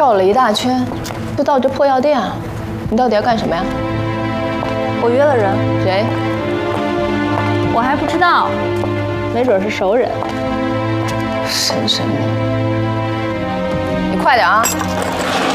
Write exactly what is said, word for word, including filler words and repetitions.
绕了一大圈，就到这破药店啊！你到底要干什么呀？ 我约了人， 谁？ 我还不知道，没准是熟人。 神神秘，你快点啊！